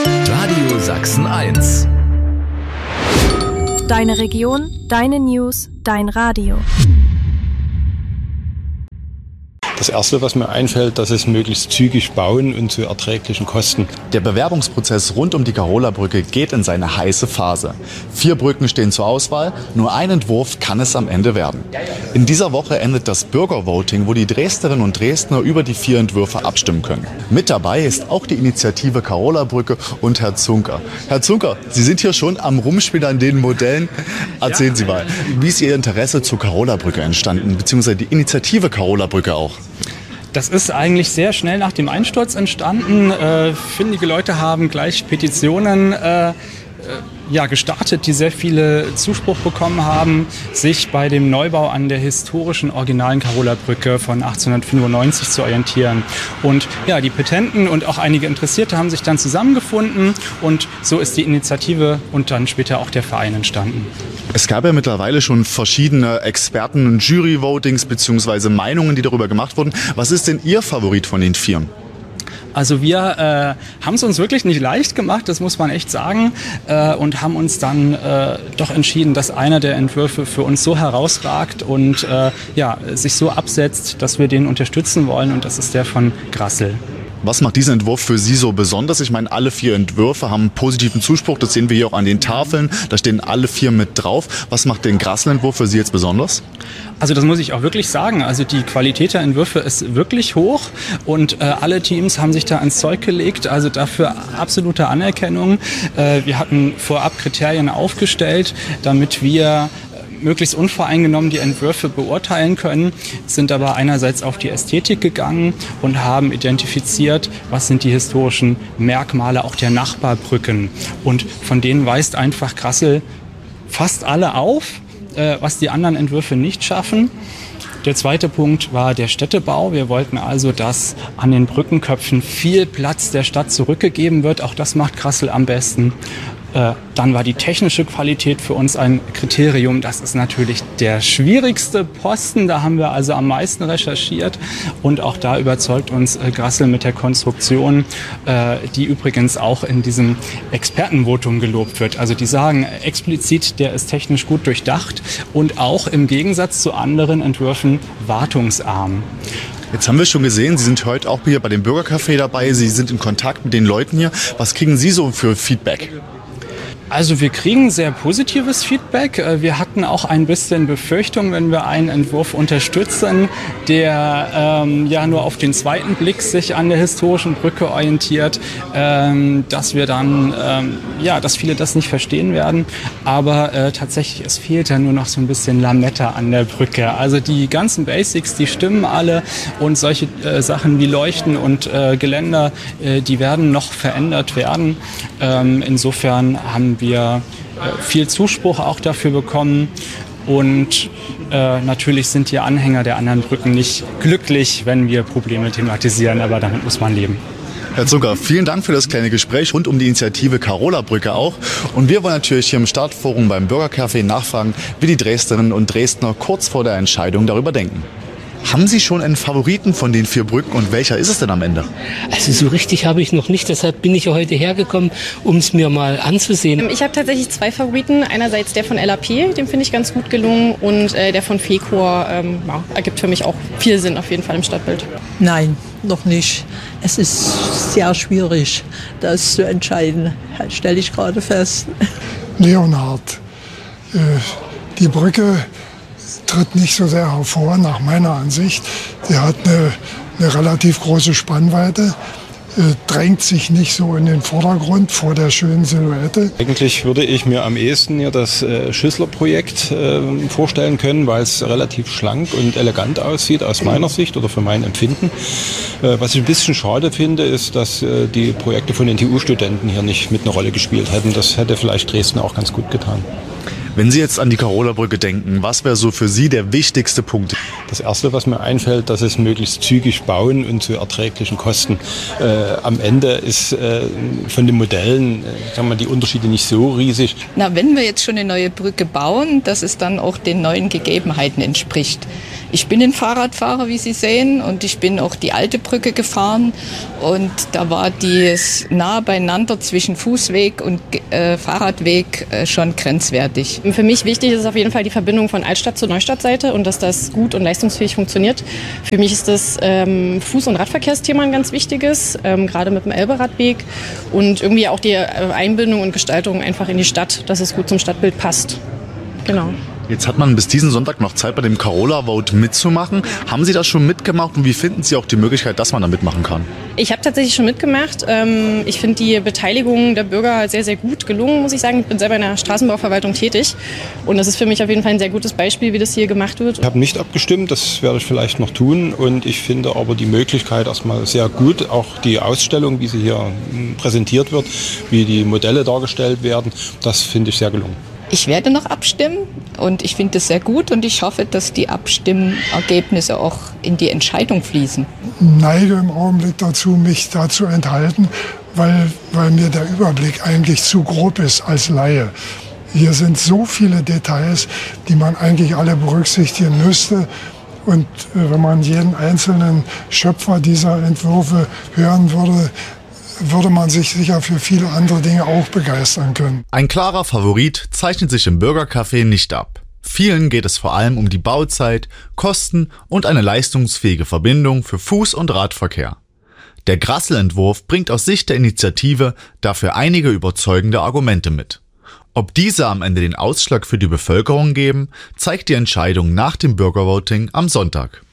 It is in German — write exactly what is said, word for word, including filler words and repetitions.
Radio Sachsen eins. Deine Region, deine News, dein Radio. Das Erste, was mir einfällt, dass es möglichst zügig bauen und zu erträglichen Kosten. Der Bewerbungsprozess rund um die Karola-Brücke geht in seine heiße Phase. Vier Brücken stehen zur Auswahl, nur ein Entwurf kann es am Ende werden. In dieser Woche endet das Bürgervoting, wo die Dresdnerinnen und Dresdner über die vier Entwürfe abstimmen können. Mit dabei ist auch die Initiative Karola-Brücke und Herr Zunker. Herr Zunker, Sie sind hier schon am Rumspielen an den Modellen. Erzählen Sie mal, wie ist Ihr Interesse zur Karola-Brücke entstanden, beziehungsweise die Initiative Karola-Brücke auch? Das ist eigentlich sehr schnell nach dem Einsturz entstanden. Äh, findige Leute haben gleich Petitionen äh, ja, gestartet, die sehr viele Zuspruch bekommen haben, sich bei dem Neubau an der historischen originalen Karola-Brücke von achtzehnhundertfünfundneunzig zu orientieren. Und ja, die Petenten und auch einige Interessierte haben sich dann zusammengefunden und so ist die Initiative und dann später auch der Verein entstanden. Es gab ja mittlerweile schon verschiedene Experten- und Jury-Votings bzw. Meinungen, die darüber gemacht wurden. Was ist denn Ihr Favorit von den Vieren? Also wir äh, haben es uns wirklich nicht leicht gemacht, das muss man echt sagen, äh, und haben uns dann äh, doch entschieden, dass einer der Entwürfe für uns so herausragt und äh, ja, sich so absetzt, dass wir den unterstützen wollen, und das ist der von Grassl. Was macht diesen Entwurf für Sie so besonders? Ich meine, alle vier Entwürfe haben positiven Zuspruch, das sehen wir hier auch an den Tafeln, da stehen alle vier mit drauf. Was macht den Grassl-Entwurf für Sie jetzt besonders? Also das muss ich auch wirklich sagen, also die Qualität der Entwürfe ist wirklich hoch und äh, alle Teams haben sich da ans Zeug gelegt, also dafür absolute Anerkennung. Äh, wir hatten vorab Kriterien aufgestellt, damit wir möglichst unvoreingenommen die Entwürfe beurteilen können, sind aber einerseits auf die Ästhetik gegangen und haben identifiziert, was sind die historischen Merkmale auch der Nachbarbrücken. Und von denen weist einfach Grassl fast alle auf, äh, was die anderen Entwürfe nicht schaffen. Der zweite Punkt war der Städtebau. Wir wollten also, dass an den Brückenköpfen viel Platz der Stadt zurückgegeben wird. Auch das macht Grassl am besten. Äh, dann war die technische Qualität für uns ein Kriterium. Das ist natürlich der schwierigste Posten. Da haben wir also am meisten recherchiert. Und auch da überzeugt uns äh, Grassl mit der Konstruktion, äh, die übrigens auch in diesem Expertenvotum gelobt wird. Also die sagen explizit, der ist technisch gut durchdacht und auch im Gegensatz zu anderen Entwürfen wartungsarm. Jetzt haben wir schon gesehen, Sie sind heute auch hier bei dem Bürgercafé dabei. Sie sind in Kontakt mit den Leuten hier. Was kriegen Sie so für Feedback? Also wir kriegen sehr positives Feedback. Wir hatten auch ein bisschen Befürchtung, wenn wir einen Entwurf unterstützen, der ähm, ja nur auf den zweiten Blick sich an der historischen Brücke orientiert, ähm, dass wir dann, ähm, ja, dass viele das nicht verstehen werden. Aber äh, tatsächlich, es fehlt ja nur noch so ein bisschen Lametta an der Brücke. Also die ganzen Basics, die stimmen alle, und solche äh, Sachen wie Leuchten und äh, Geländer, äh, die werden noch verändert werden. Ähm, insofern haben wir äh, viel Zuspruch auch dafür bekommen. Und äh, natürlich sind die Anhänger der anderen Brücken nicht glücklich, wenn wir Probleme thematisieren, aber damit muss man leben. Herr Zunker, vielen Dank für das kleine Gespräch rund um die Initiative Karola-Brücke auch. Und wir wollen natürlich hier im Startforum beim Bürgercafé nachfragen, wie die Dresdnerinnen und Dresdner kurz vor der Entscheidung darüber denken. Haben Sie schon einen Favoriten von den vier Brücken, und welcher ist es denn am Ende? Also so richtig habe ich noch nicht, deshalb bin ich ja heute hergekommen, um es mir mal anzusehen. Ich habe tatsächlich zwei Favoriten. Einerseits der von L A P, den finde ich ganz gut gelungen, und äh, der von Fecor ähm, ja, ergibt für mich auch viel Sinn auf jeden Fall im Stadtbild. Nein, noch nicht. Es ist sehr schwierig, das zu entscheiden, stelle ich gerade fest. Leonhard, äh, die Brücke tritt nicht so sehr hervor, nach meiner Ansicht. Sie hat eine, eine relativ große Spannweite, äh, drängt sich nicht so in den Vordergrund vor der schönen Silhouette. Eigentlich würde ich mir am ehesten hier das äh, Schüssler-Projekt äh, vorstellen können, weil es relativ schlank und elegant aussieht aus meiner Sicht oder für mein Empfinden. Äh, was ich ein bisschen schade finde, ist, dass äh, die Projekte von den T U-Studenten hier nicht mit einer Rolle gespielt hätten. Das hätte vielleicht Dresden auch ganz gut getan. Wenn Sie jetzt an die Karola-Brücke denken, was wäre so für Sie der wichtigste Punkt? Das Erste, was mir einfällt, dass es möglichst zügig bauen und zu erträglichen Kosten. Äh, am Ende ist äh, von den Modellen, äh, sagen wir, die Unterschiede nicht so riesig. Na, wenn wir jetzt schon eine neue Brücke bauen, dass es dann auch den neuen Gegebenheiten entspricht. Ich bin ein Fahrradfahrer, wie Sie sehen, und ich bin auch die alte Brücke gefahren. Und da war das nah beieinander zwischen Fußweg und äh, Fahrradweg äh, schon grenzwertig. Für mich wichtig ist auf jeden Fall die Verbindung von Altstadt zur Neustadtseite und dass das gut und leistungsfähig funktioniert. Für mich ist das ähm, Fuß- und Radverkehrsthema ein ganz wichtiges, ähm, gerade mit dem Elberadweg und irgendwie auch die äh, Einbindung und Gestaltung einfach in die Stadt, dass es gut zum Stadtbild passt. Genau. Jetzt hat man bis diesen Sonntag noch Zeit, bei dem Carola Vote mitzumachen. Haben Sie das schon mitgemacht und wie finden Sie auch die Möglichkeit, dass man da mitmachen kann? Ich habe tatsächlich schon mitgemacht. Ich finde die Beteiligung der Bürger sehr, sehr gut gelungen, muss ich sagen. Ich bin selber in der Straßenbauverwaltung tätig und das ist für mich auf jeden Fall ein sehr gutes Beispiel, wie das hier gemacht wird. Ich habe nicht abgestimmt, das werde ich vielleicht noch tun und ich finde aber die Möglichkeit erstmal sehr gut. Auch die Ausstellung, wie sie hier präsentiert wird, wie die Modelle dargestellt werden, das finde ich sehr gelungen. Ich werde noch abstimmen und ich finde es sehr gut und ich hoffe, dass die Abstimmergebnisse auch in die Entscheidung fließen. Ich neige im Augenblick dazu, mich da zu enthalten, weil, weil mir der Überblick eigentlich zu grob ist als Laie. Hier sind so viele Details, die man eigentlich alle berücksichtigen müsste. Und äh, wenn man jeden einzelnen Schöpfer dieser Entwürfe hören würde, würde man sich sicher für viele andere Dinge auch begeistern können. Ein klarer Favorit zeichnet sich im Bürgercafé nicht ab. Vielen geht es vor allem um die Bauzeit, Kosten und eine leistungsfähige Verbindung für Fuß- und Radverkehr. Der Grassl-Entwurf bringt aus Sicht der Initiative dafür einige überzeugende Argumente mit. Ob diese am Ende den Ausschlag für die Bevölkerung geben, zeigt die Entscheidung nach dem Bürgervoting am Sonntag.